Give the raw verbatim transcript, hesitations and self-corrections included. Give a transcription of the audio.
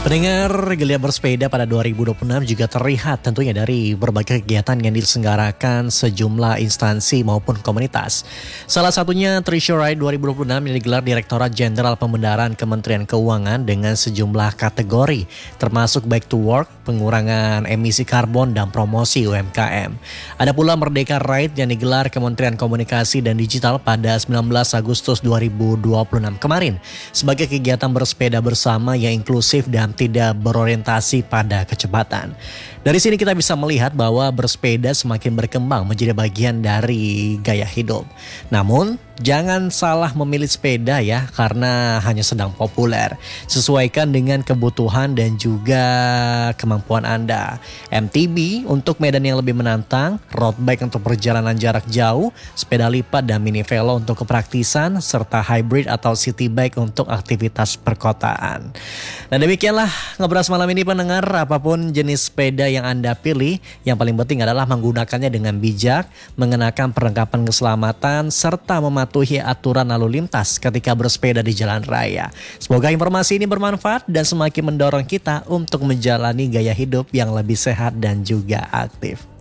Pendengar, geliat bersepeda pada dua ribu dua puluh enam juga terlihat tentunya dari berbagai kegiatan yang diselenggarakan sejumlah instansi maupun komunitas. Salah satunya Treasure Ride dua ribu dua puluh enam yang digelar Direktorat Jenderal Pembendaraan Kementerian Keuangan dengan sejumlah kategori, termasuk Back to Work, pengurangan emisi karbon, dan promosi U M K M. Ada pula Merdeka Ride yang digelar Kementerian Komunikasi dan Digital pada sembilan belas Agustus dua ribu dua puluh enam kemarin sebagai kegiatan bersepeda bersama yang inklusif dan tidak berorientasi pada kecepatan. Dari sini kita bisa melihat bahwa bersepeda semakin berkembang menjadi bagian dari gaya hidup. Namun, jangan salah memilih sepeda ya, karena hanya sedang populer. Sesuaikan dengan kebutuhan dan juga kemampuan Anda. M T B untuk medan yang lebih menantang, road bike untuk perjalanan jarak jauh, sepeda lipat dan mini velo untuk kepraktisan, serta hybrid atau city bike untuk aktivitas perkotaan. Nah, demikianlah Ngebras malam ini pendengar. Apapun jenis sepeda yang Anda pilih, yang paling penting adalah menggunakannya dengan bijak, mengenakan perlengkapan keselamatan, serta mematuhi aturan lalu lintas ketika bersepeda di jalan raya. Semoga informasi ini bermanfaat dan semakin mendorong kita untuk menjalani gaya hidup yang lebih sehat dan juga aktif.